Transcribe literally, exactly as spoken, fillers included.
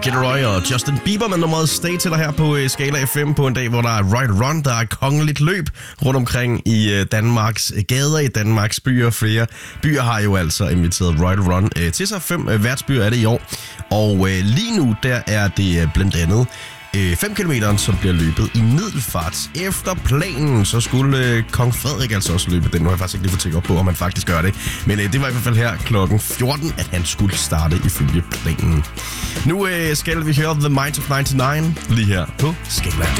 Kid Laroi og Justin Bieber med nummeret Stay til dig her på Skala F M på en dag, hvor der er Ride Run, der er kongeligt løb rundt omkring i Danmarks gader, i Danmarks byer. Flere byer har jo altså inviteret Ride Run til sig. Fem værtsbyer er det i år, og lige nu der er det blandt andet fem kilometer, som bliver løbet i middelfart. Efter planen, så skulle øh, Kong Frederik altså også løbe den. Nu har jeg faktisk ikke lige fået tjekket op på, om han faktisk gør det. Men øh, det var i hvert fald her klokken fjorten, at han skulle starte ifølge planen. Nu øh, skal vi høre The Minds of nioghalvfems lige her på Skala.